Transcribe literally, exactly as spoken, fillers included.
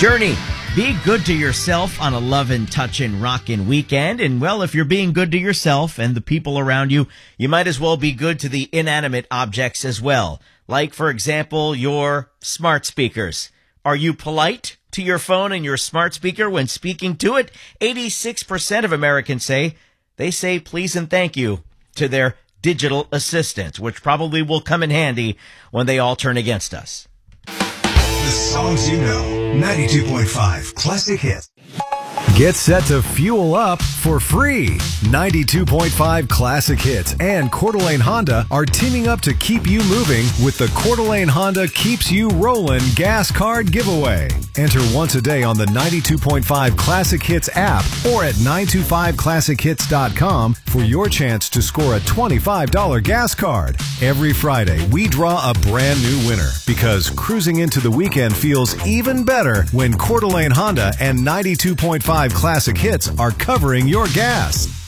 Journey. Be good to yourself on a lovin', touchin', rockin' weekend. And, well, if you're being good to yourself and the people around you, you might as well be good to the inanimate objects as well. Like, for example, your smart speakers. Are you polite to your phone and your smart speaker when speaking to it? eighty-six percent of Americans say they say please and thank you to their digital assistant, which probably will come in handy when they all turn against us. The songs you know. ninety-two point five Classic Hits. Get set to fuel up for free. ninety-two point five Classic Hits and Coeur d'Alene Honda are teaming up to keep you moving with the Coeur d'Alene Honda Keeps You Rollin' gas card giveaway. Enter once a day on the ninety-two point five Classic Hits app or at nine two five classic hits dot com for your chance to score a twenty-five dollars gas card. Every Friday, we draw a brand new winner because cruising into the weekend feels even better when Coeur d'Alene Honda and ninety-two point five Classic Hits are covering your gas.